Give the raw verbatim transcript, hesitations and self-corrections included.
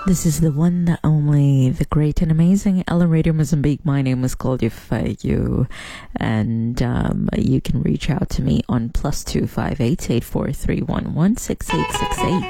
This is the one, the only, the great and amazing Ella Radio Mozambique. My name is Claudia Fayu, and um, you can reach out to me on plus two five eight eight four three one one six eight six eight.